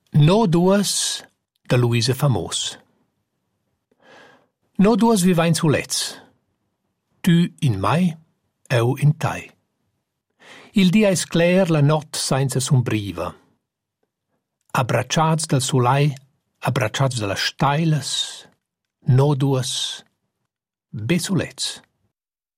No duas da Luisa Famos. No duas vivain sulets. Tu in mai, eu in tai. Il dia es cler, la not senza sombriva. Abbracciats dal sulai, abbracciats dalla stailas, no duas, be sulets.